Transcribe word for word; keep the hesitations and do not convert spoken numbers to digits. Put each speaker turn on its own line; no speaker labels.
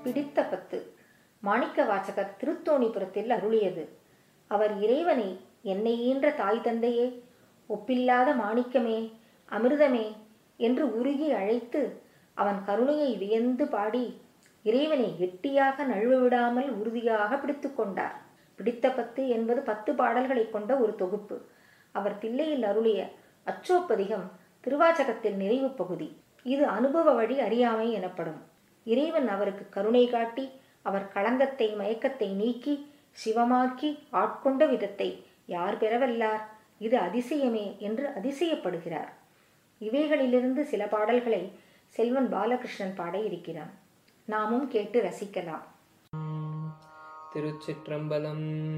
பிடித்த பத்து. மாணிக்க வாசகர் திருத்தோணிபுரத்தில் அருளியது. அவர் இறைவனை என்னை ஈன்ற தாய் தந்தையே, ஒப்பில்லாத மாணிக்கமே, அமிர்தமே என்று உருகி அழைத்து அவன் கருணையை வியந்து பாடி இறைவனை கெட்டியாக நழுவ விடாமல் உறுதியாக பிடித்து கொண்டார். பிடித்த பத்து என்பது பத்து பாடல்களை கொண்ட ஒரு தொகுப்பு. அவர் தில்லையில் அருளிய அச்சோப்பதிகம் திருவாசகத்தில் நிறைவு பகுதி. இது அனுபவ வழி அறியாமை எனப்படும். இறைவன் அவருக்கு கருணை காட்டி அவர் களங்கத்தை மயக்கத்தை நீக்கி சிவமாக்கி ஆட்கொண்ட விதத்தை யார் பெறவல்லார், இது அதிசயமே என்று அதிசயப்படுகிறார். இவைகளிலிருந்து சில பாடல்களை செல்வன் பாலகிருஷ்ணன் பாட இருக்கிறான். நாமும் கேட்டு ரசிக்கலாம்.
திருச்சிற்றம்பலம்.